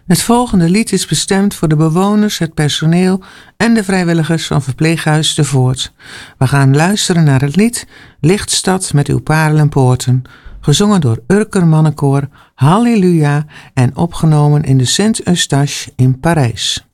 Het volgende lied is bestemd voor de bewoners, het personeel en de vrijwilligers van Verpleeghuis De Voort. We gaan luisteren naar het lied Lichtstad met uw paarlenpoorten, gezongen door Urker Mannenkoor, Halleluja en opgenomen in de Saint-Eustache in Parijs.